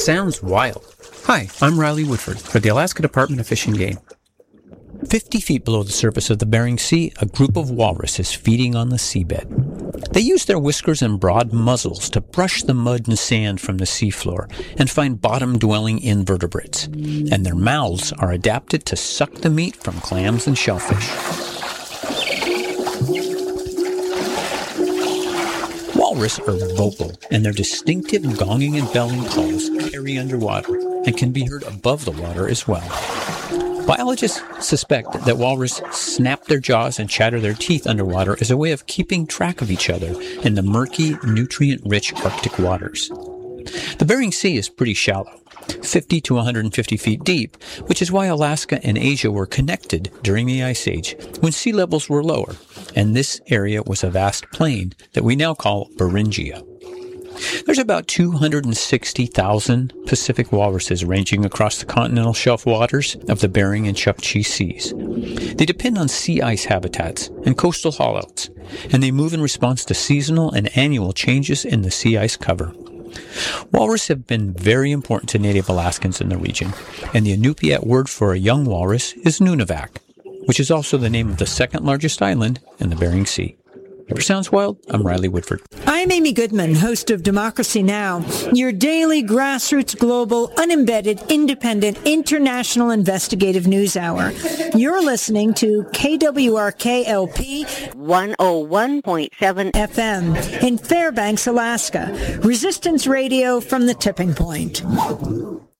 sounds wild. Hi, I'm Riley Woodford for the Alaska Department of Fish and Game. 50 feet below the surface of the Bering Sea, a group of walrus is feeding on the seabed. They use their whiskers and broad muzzles to brush the mud and sand from the seafloor and find bottom-dwelling invertebrates, and their mouths are adapted to suck the meat from clams and shellfish. Walrus are vocal, and their distinctive gonging and belling calls carry underwater and can be heard above the water as well. Biologists suspect that walrus snap their jaws and chatter their teeth underwater as a way of keeping track of each other in the murky, nutrient-rich Arctic waters. The Bering Sea is pretty shallow, 50 to 150 feet deep, which is why Alaska and Asia were connected during the Ice Age when sea levels were lower, and this area was a vast plain that we now call Beringia. There's about 260,000 Pacific walruses ranging across the continental shelf waters of the Bering and Chukchi Seas. They depend on sea ice habitats and coastal haulouts, and they move in response to seasonal and annual changes in the sea ice cover. Walrus have been very important to native Alaskans in the region, and the Inupiat word for a young walrus is Nunivak, which is also the name of the second largest island in the Bering Sea. Ever sounds wild? I'm Riley Woodford. I'm Amy Goodman, host of Democracy Now!, your daily grassroots, global, unembedded, independent, international investigative news hour. You're listening to KWRK-LP 101.7 FM in Fairbanks, Alaska. Resistance Radio from the tipping point.